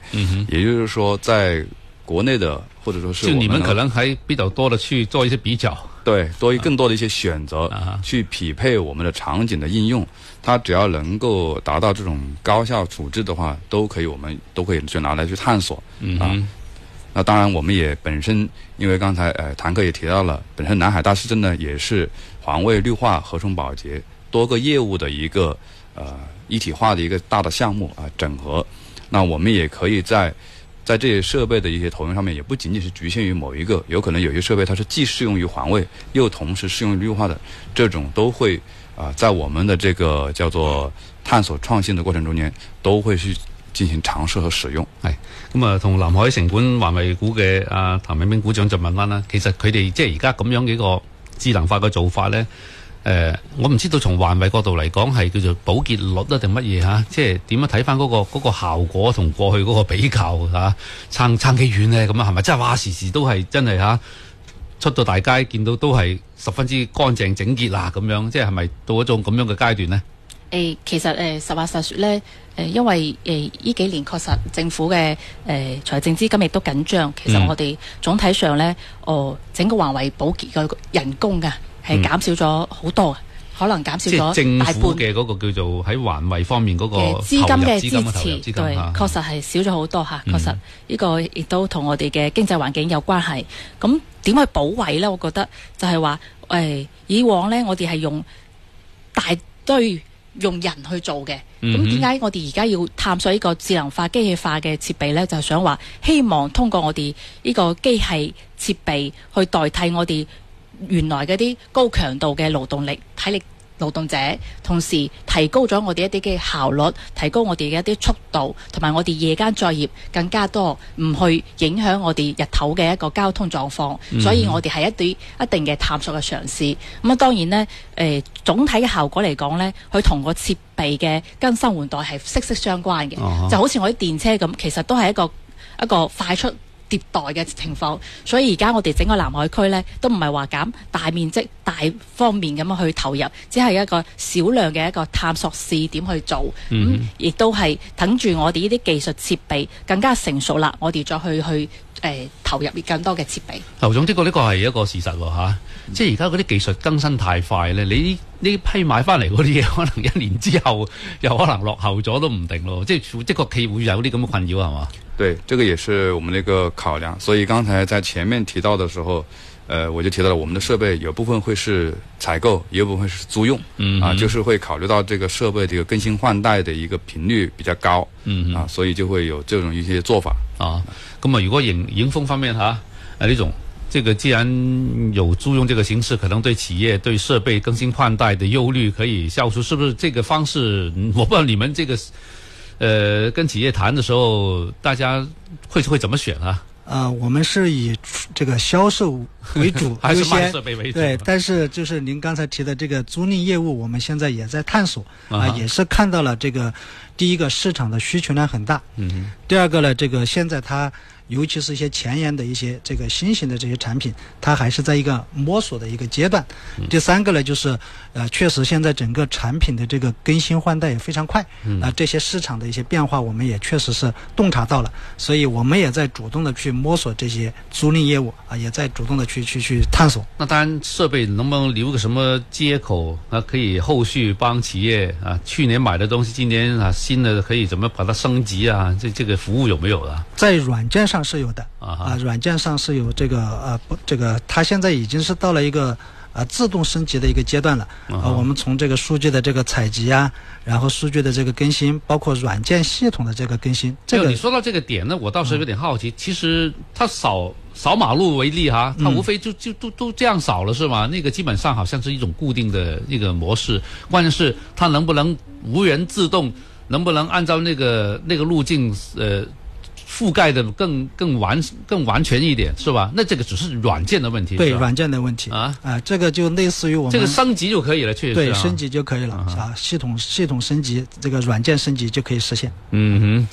也就是说在国内的或者说是就你们可能还比较多的去做一些比较， 对，更多的一些选择，去匹配我们的场景的应用，它只要能够达到这种高效处置的话，我们都可以去拿来去探索。那当然我们也本身，因为刚才谭克也提到了，本身南海大市镇呢也是环卫、绿化、河虫保洁多个业务的一个一体化的一个大的项目整合。那我们也可以在这些设备的一些投用上面，也不仅仅是局限于某一个，有可能有些设备它是既适用于环卫又同时适用于绿化的，这种都会在我们的这个叫做探索創新的過程中間，都會去進行嘗試和使用。 係咁啊，同南海城管環衛股嘅譚炳炳股長就問翻啦，其實佢哋即係而家咁樣嘅一個智能化嘅做法咧，我唔知道從環衛角度嚟講係叫做保潔率啊定乜嘢嚇，即係點樣睇翻嗰個效果同過去嗰個比較嚇，撐幾遠咧咁啊？係咪真係話時時都係真係嚇出到大街見到都係十分之乾淨整潔啦咁樣？即係咪到一種咁樣嘅階段呢？ 其實實話實說咧，因為呢幾年確實政府嘅財政資金亦都緊張，其實我哋總體上咧，整個環衛保潔嘅人工嘅係減少咗好多，可能減少咗大半。即係政府嘅嗰個叫做喺環衛方面嗰個資金嘅支持，對，確實係少咗好多嚇。確實呢個亦都同我哋嘅經濟環境有關係。咁點去保衛咧？我覺得就係話以往咧，我哋係用大堆用人去做嘅，咁點解我哋而家要探索呢個智能化、機器化嘅設備呢？就係想話希望通過我哋呢個機器設備去代替我哋原來嗰啲高強度嘅勞動力、體力勞動者，同時提高咗我哋一啲嘅效率，提高我哋嘅一啲速度，同埋我哋夜間作業更加多，唔去影響我哋日頭嘅一個交通狀況。所以我哋係一定嘅探索嘅嘗試。咁當然呢，總體嘅效果嚟講呢，佢同個設備嘅更新換代係息息相關嘅。就好似我啲電車咁，其實都係一個快速迭代嘅情況，所以而家我哋整個南海區呢，都唔係話減大面積、大方面咁樣去投入，只係一個少量嘅一個探索試點去做，亦都係等住我哋呢啲技術設備更加成熟啦，我哋再去投入更多嘅設備。 劉總，呢個係一個事實喎嚇，即係而家嗰啲技術更新太快咧，你呢批買翻嚟嗰啲嘢，可能1年之後又可能落後咗都唔定咯，即係的確企會有啲咁嘅困擾係嘛？ 對，這個也是我們的一個考量。所以剛才在前面提到的時候，我就提到了我們的設備有部分會是採購，也有部分是租用，就是會考慮到這個設備這個更新換代的一個頻率比較高，所以就會有這種一些做法。 咁啊，如果迎豐方面呢種這個既然有租用這個形式，可能對企業對設備更新換代的憂慮可以消除，是不是這個方式？我不知道你們這個跟企業談的時候，大家會怎麼選啊？ 我們是以這個銷售為主， 還是賣設備為主？ 對，但是就是您剛才提的這個租賃業務，我們現在也在探索也是看到了這個第一個市場的需求量很大，第二個呢，這個現在它尤其是一些前沿的一些這個新型的這些產品，它還是在一個摸索的一個階段。第三個呢，就是確實現在整個產品的這個更新換代也非常快，這些市場的一些變化我們也確實是洞察到了，所以我們也在主動的去摸索這些租賃業務也在主動的去探索。 那當然設備能不能留個什麼接口可以後續幫企業去年買的東西今年新的可以怎麼把它升級這個服務有沒有啊？ 在軟件上是有的軟件上是有這個它現在已經是到了一個自動升級的一個階段了。我們從這個數據的這個採集然後數據的這個更新，包括軟件系統的這個更新。 你說到這個點呢，我倒是有點好奇。其實它掃馬路為例它無非就都這樣掃了是嗎？那個基本上好像是一種固定的一個模式。關鍵是它能不能無人自動，能不能按照那個路徑覆蓋的更完全一點是吧？那這個只是軟件的問題。 對，軟件的問題這個就類似於我們這個升級就可以了，確實對，升級就可以了系統升級，這個軟件升級就可以實現。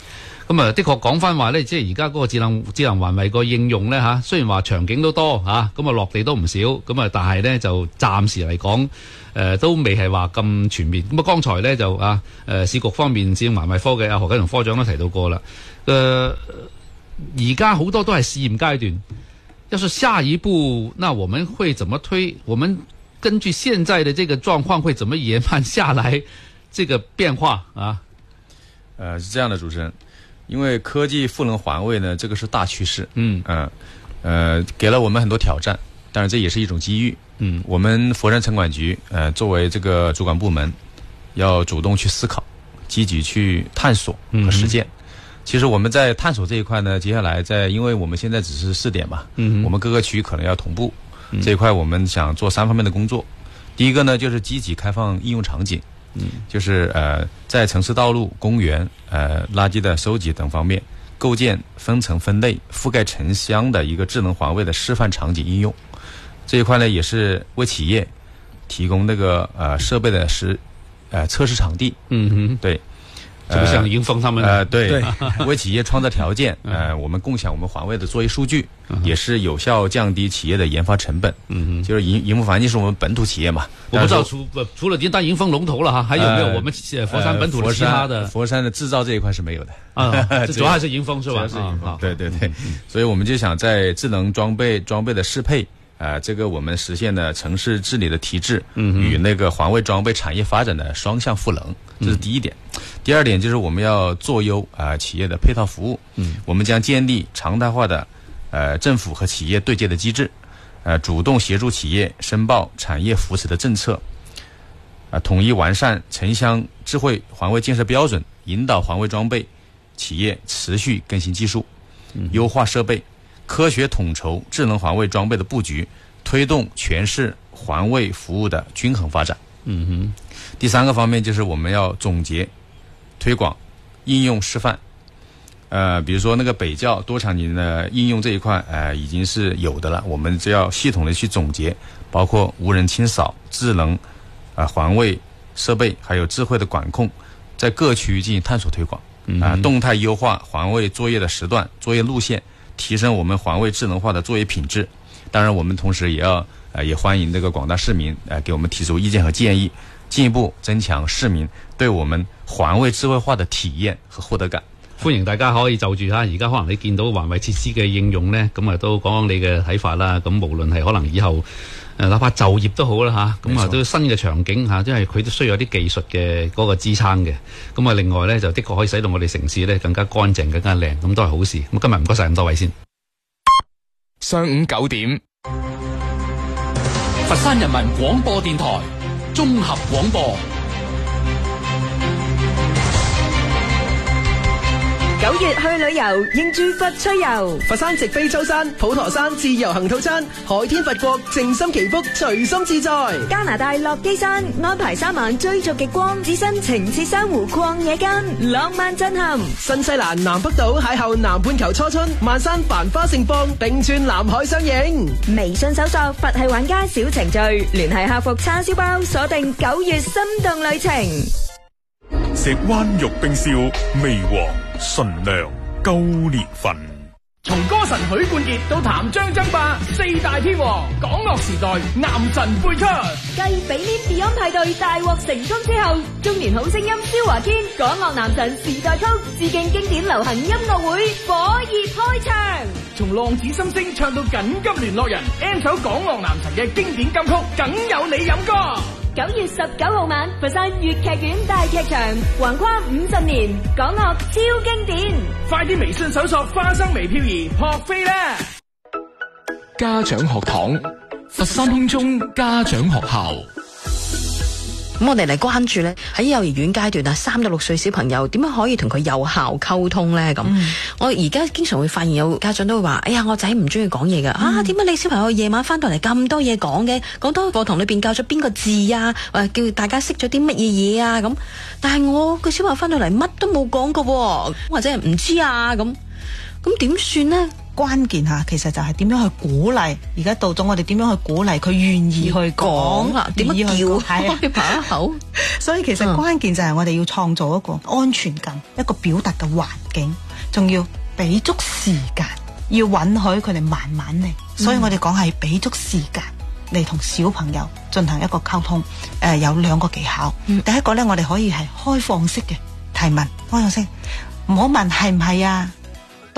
咁啊，的確講翻話咧，即係而家嗰個智能環衛個應用咧嚇，雖然話場景都多嚇，咁啊落地都唔少，咁啊但係咧就暫時嚟講，都未係話咁全面。咁啊剛才咧就市局方面智能環衛科嘅何啟松科長都提到過啦。而家好多都係試驗階段。要是下一步，那我們會怎麼推？我們根據現在的這個狀況，會怎麼延慢下來這個變化啊？ 是這樣的，主持人，因為科技賦能環衛呢，這個是大趨勢，給了我們很多挑戰，當然這也是一種機遇。我們佛山城管局作為這個主管部門，要主動去思考，積極去探索和實踐。其實我們在探索這一塊呢，接下來因為我們現在只是試點嘛，我們各個區域可能要同步，這一塊我們想做3方面的工作。第一個呢，就是積極開放應用場景，就是在城市道路、公園、垃圾的收集等方面，構建分層分類、覆蓋城鄉的一個智能環衛的示範場景應用。這一塊呢，也是為企業提供那個設備的測試場地。對。 就像迎風他們對，為企業創造條件，我們共享我們環衛的作業數據，也是有效降低企業的研發成本。就是迎風反正是我們本土企業嘛。 我不知道除了當迎風龍頭了哈，還有沒有我們佛山本土的其他的？ 佛山的製造這一塊是沒有的主要還是迎風是吧？ 對，所以我們就想在智能裝備的適配。這個我們實現了城市治理的提質，與那個環衛裝備產業發展的雙向賦能，這是第一點。第二點就是我們要做優企業的配套服務，我們將建立常態化的政府和企業對接的機制，主動協助企業申報產業扶持的政策，統一完善城鄉智慧環衛建設標準，引導環衛裝備企業持續更新技術，優化設備。科學統籌智能環衛裝備的布局，推動全市環衛服務的均衡發展。第三個方面就是我們要總結、推廣、應用示範。比如說那個北窖多場景的應用這一塊，已經是有的了。我們就要系統的去總結，包括無人清掃、智能環衛設備，還有智慧的管控，在各區域進行探索推廣。動態優化環衛作業的時段、作業路線。提升我們環衛智能化的作業品質，當然我們同時也歡迎這個廣大市民給我們提出意見和建議，進一步增強市民對我們環衛智慧化的體驗和獲得感。 歡迎大家可以就住而家可能你見到環衛設施嘅應用呢，咁都講講你嘅睇法啦。咁無論係可能以後哪怕就業都好啦咁都新嘅場景因為佢都需要有啲技術嘅嗰個支撐嘅。咁另外呢，就的確可以使到我哋城市呢更加乾淨、更加靚，咁都係好事。咁今日唔該晒咁多位先。 上午9點， 佛山人民廣播電台綜合廣播。 9月去旅遊，應住佛趣遊。 佛山直飛舟山、普陀山自由行套餐，海天佛國，靜心祈福，隨心自在。 加拿大落基山安排3晚追逐極光，置身情切珊瑚曠野間，浪漫震撼。 新西蘭南北島邂逅南半球初春，萬山繁花盛放，並串南海相迎。 微信搜索佛系玩家小程序，聯繫客服叉燒包，鎖定9月心動旅程。 石灣玉冰燒，味和純良高年份。 從歌神許冠傑到譚張爭霸4大天王，港樂時代男神輩出。 繼比黏 Beyond 派對大獲成功之後，中年好聲音蕭華堅港樂男神時代曲致敬經典流行音樂會火熱開場。 從浪子心聲唱到緊急聯絡人 ，N 首港樂男神嘅經典金曲，梗有你飲歌。 9月19號晚，佛山粵劇院大劇場，橫跨50年，港樂超經典。 快啲微信搜索花生微漂兒學飛啦！ 家長學堂，佛山空中家長學校。 咁我哋嚟關注咧，喺幼兒園階段啊，3到6歲小朋友點樣可以同佢有效溝通咧？咁我而家經常會發現有家長都會話：哎呀，我仔唔中意講嘢噶，點解你小朋友夜晚翻到嚟咁多嘢講嘅？講多課堂裏邊教咗邊個字啊？叫大家識咗啲乜嘢嘢啊？咁，但係我個小朋友翻到嚟乜都冇講過，或者係唔知啊咁點算呢？ 關鍵吓，其實就係點樣去鼓勵。而家到咗我哋點樣去鼓勵佢願意去講啦， 點樣叫開把口。 所以其實關鍵就係我哋要創造一個安全感，一個表達嘅環境。 仲要俾足時間，要允許佢哋慢慢嚟。所以我哋講係俾足時間嚟同小朋友進行一個溝通。有2個技巧。第一個呢，我哋可以係開放式嘅提問，開放式，唔好問係唔係啊，